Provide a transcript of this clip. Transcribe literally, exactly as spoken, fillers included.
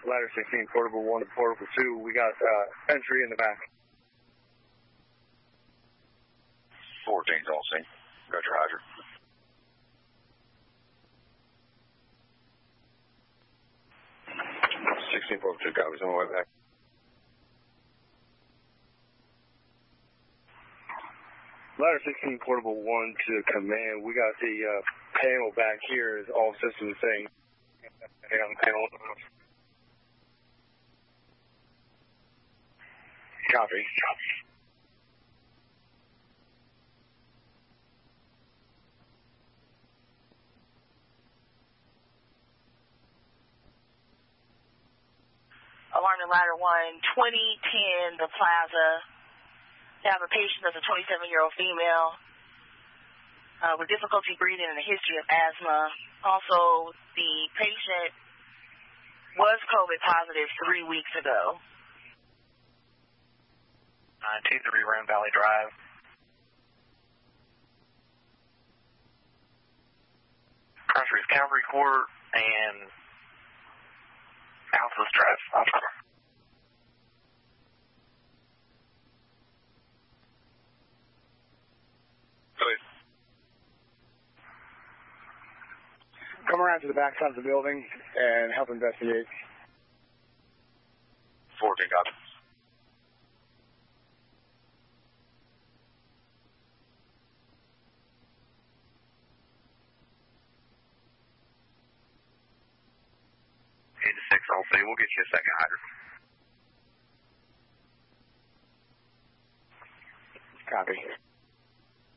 Ladder sixteen, portable one to portable two. We got uh, entry in the back. fourteen's on scene. Roger, Roger. sixteen, portable two, copies on the way back. Ladder sixteen, portable one to command. We got the uh, panel back here is all systems saying. Hang on the panel. Copy. Alarm to Ladder one, twenty ten, the Plaza. We have a patient that's a twenty-seven-year-old female uh, with difficulty breathing and a history of asthma. Also, the patient was COVID positive three weeks ago. nine two three Ram Valley Drive. Country's Calvary Court and Alpha's Drive. Alpha. Come around to the back side of the building and help investigate. fourteen, copy. eight to six, all C. We'll get you a second hydrant. Copy.